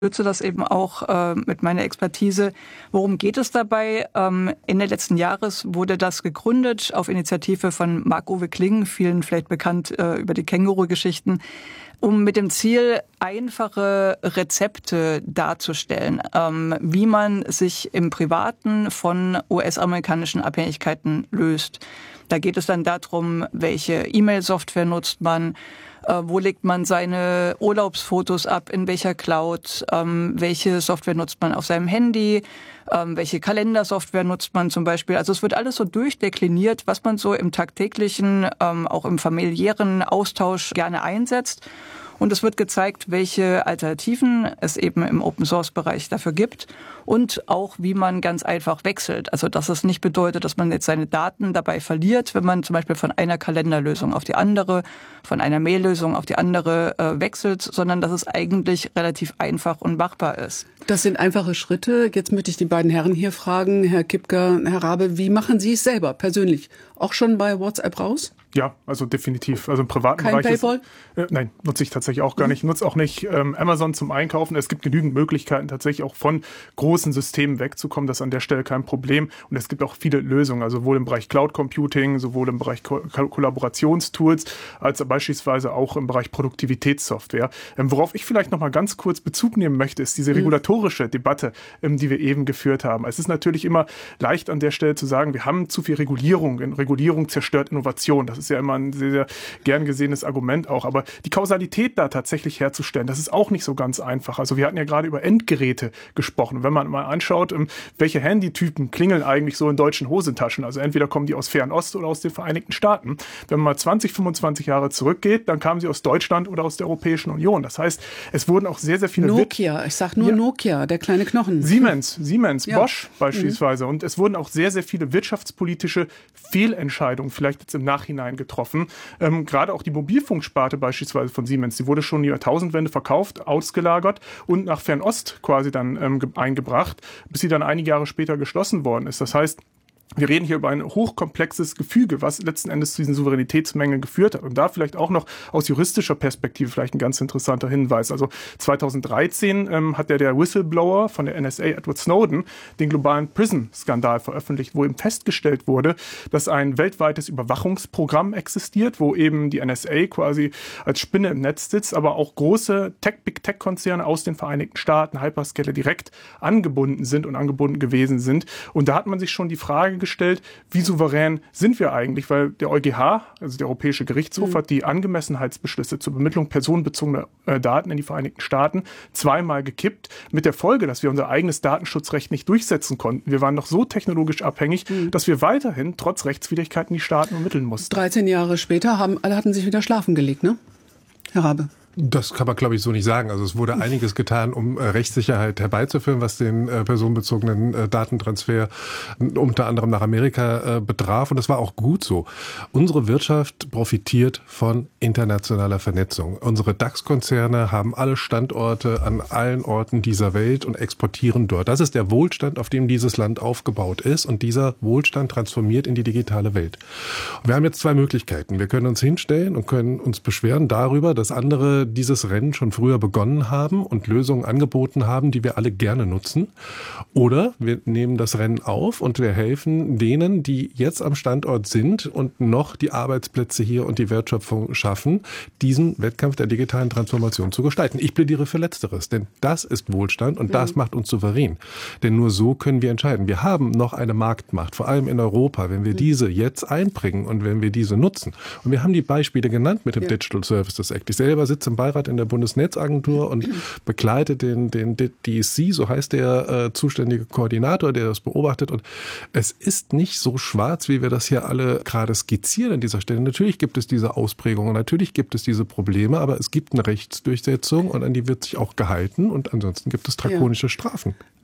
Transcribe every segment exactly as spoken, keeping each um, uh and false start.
unterstütze das eben auch äh, mit meiner Expertise. Worum geht es dabei? Ähm, Ende letzten Jahres wurde das gegründet auf Initiative von Marc-Uwe Kling, vielen vielleicht bekannt äh, über die Känguru-Geschichten, um mit dem Ziel, einfache Rezepte darzustellen, ähm, wie man sich im Privaten von U S-amerikanischen Abhängigkeiten löst. Da geht es dann darum, welche E-Mail-Software nutzt man, äh, wo legt man seine Urlaubsfotos ab, in welcher Cloud, ähm, welche Software nutzt man auf seinem Handy, ähm, welche Kalendersoftware nutzt man zum Beispiel. Also es wird alles so durchdekliniert, was man so im tagtäglichen, ähm, auch im familiären Austausch gerne einsetzt. Und es wird gezeigt, welche Alternativen es eben im Open-Source-Bereich dafür gibt und auch, wie man ganz einfach wechselt. Also dass es nicht bedeutet, dass man jetzt seine Daten dabei verliert, wenn man zum Beispiel von einer Kalenderlösung auf die andere, von einer Mail-Lösung auf die andere äh, wechselt, sondern dass es eigentlich relativ einfach und machbar ist. Das sind einfache Schritte. Jetzt möchte ich die beiden Herren hier fragen, Herr Kipker, Herr Rabe, wie machen Sie es selber persönlich? Auch schon bei WhatsApp raus? Ja, also definitiv. Also im privaten Kein Bereich. PayPal? Ist, äh, nein, nutze ich tatsächlich auch gar nicht. Nutze auch nicht ähm, Amazon zum Einkaufen. Es gibt genügend Möglichkeiten, tatsächlich auch von großen Systemen wegzukommen. Das ist an der Stelle kein Problem. Und es gibt auch viele Lösungen, also sowohl im Bereich Cloud Computing, sowohl im Bereich Ko- Kollaborationstools, als beispielsweise auch im Bereich Produktivitätssoftware. Ähm, worauf ich vielleicht noch mal ganz kurz Bezug nehmen möchte, ist diese regulatorische Debatte, ähm, die wir eben geführt haben. Es ist natürlich immer leicht an der Stelle zu sagen, wir haben zu viel Regulierung. Regulierung zerstört Innovation. Das ist ja immer ein sehr, sehr gern gesehenes Argument auch. Aber die Kausalität da tatsächlich herzustellen, das ist auch nicht so ganz einfach. Also wir hatten ja gerade über Endgeräte gesprochen. Und wenn man mal anschaut, welche Handytypen klingeln eigentlich so in deutschen Hosentaschen, also entweder kommen die aus Fernost oder aus den Vereinigten Staaten. Wenn man mal zwanzig, fünfundzwanzig Jahre zurückgeht, dann kamen sie aus Deutschland oder aus der Europäischen Union. Das heißt, es wurden auch sehr, sehr viele... Nokia, ich sag nur ja. Nokia, der kleine Knochen. Siemens, Siemens, ja. Bosch beispielsweise. Mhm. Und es wurden auch sehr, sehr viele wirtschaftspolitische Fehlentscheidungen vielleicht jetzt im Nachhinein getroffen. Ähm, gerade auch die Mobilfunksparte beispielsweise von Siemens, die wurde schon in die Jahrtausendwende verkauft, ausgelagert und nach Fernost quasi dann ähm, eingebracht, bis sie dann einige Jahre später geschlossen worden ist. Das heißt, wir reden hier über ein hochkomplexes Gefüge, was letzten Endes zu diesen Souveränitätsmängeln geführt hat. Und da vielleicht auch noch aus juristischer Perspektive vielleicht ein ganz interessanter Hinweis. Also zweitausenddreizehn ähm, hat der, der Whistleblower von der N S A, Edward Snowden, den globalen PRISM-Skandal veröffentlicht, wo eben festgestellt wurde, dass ein weltweites Überwachungsprogramm existiert, wo eben die N S A quasi als Spinne im Netz sitzt, aber auch große Tech, Big Tech-Konzerne aus den Vereinigten Staaten, Hyperscaler, direkt angebunden sind und angebunden gewesen sind. Und da hat man sich schon die Frage gestellt, wie souverän sind wir eigentlich, weil der EuGH, also der Europäische Gerichtshof, mhm. hat die Angemessenheitsbeschlüsse zur Bemittlung personenbezogener äh, Daten in die Vereinigten Staaten zweimal gekippt, mit der Folge, dass wir unser eigenes Datenschutzrecht nicht durchsetzen konnten. Wir waren noch so technologisch abhängig, mhm. dass wir weiterhin trotz Rechtswidrigkeiten die Staaten ermitteln mussten. dreizehn Jahre später haben alle hatten sich wieder schlafen gelegt, ne? Herr Rabe. Das kann man, glaube ich, so nicht sagen. Also es wurde einiges getan, um äh, Rechtssicherheit herbeizuführen, was den äh, personenbezogenen äh, Datentransfer unter anderem nach Amerika äh, betraf. Und das war auch gut so. Unsere Wirtschaft profitiert von internationaler Vernetzung. Unsere DAX-Konzerne haben alle Standorte an allen Orten dieser Welt und exportieren dort. Das ist der Wohlstand, auf dem dieses Land aufgebaut ist. Und dieser Wohlstand transformiert in die digitale Welt. Und wir haben jetzt zwei Möglichkeiten. Wir können uns hinstellen und können uns beschweren darüber, dass andere dieses Rennen schon früher begonnen haben und Lösungen angeboten haben, die wir alle gerne nutzen. Oder wir nehmen das Rennen auf und wir helfen denen, die jetzt am Standort sind und noch die Arbeitsplätze hier und die Wertschöpfung schaffen, diesen Wettkampf der digitalen Transformation zu gestalten. Ich plädiere für Letzteres, denn das ist Wohlstand und das macht uns souverän. Denn nur so können wir entscheiden. Wir haben noch eine Marktmacht, vor allem in Europa, wenn wir diese jetzt einbringen und wenn wir diese nutzen. Und wir haben die Beispiele genannt mit dem ja. Digital Services Act. Ich selber sitze im Beirat in der Bundesnetzagentur und begleite den, den D S C, so heißt der äh, zuständige Koordinator, der das beobachtet. Und es ist nicht so schwarz, wie wir das hier alle gerade skizzieren an dieser Stelle. Natürlich gibt es diese Ausprägungen, natürlich gibt es diese Probleme, aber es gibt eine Rechtsdurchsetzung und an die wird sich auch gehalten und ansonsten gibt es drakonische ja. Strafen.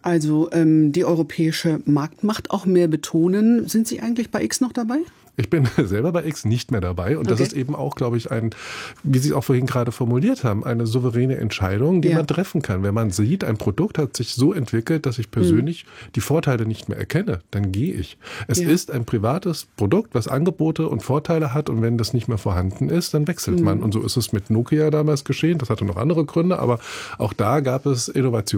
Also ähm, die europäische Marktmacht auch mehr betonen. Sind Sie eigentlich bei X noch dabei? Ich bin selber bei X nicht mehr dabei und das Okay. ist eben auch, glaube ich, ein, wie Sie es auch vorhin gerade formuliert haben, eine souveräne Entscheidung, die Ja. man treffen kann. Wenn man sieht, ein Produkt hat sich so entwickelt, dass ich persönlich mhm. die Vorteile nicht mehr erkenne, dann gehe ich. Es ja. ist ein privates Produkt, was Angebote und Vorteile hat und wenn das nicht mehr vorhanden ist, dann wechselt mhm. man. Und so ist es mit Nokia damals geschehen. Das hatte noch andere Gründe, aber auch da gab es Innovation.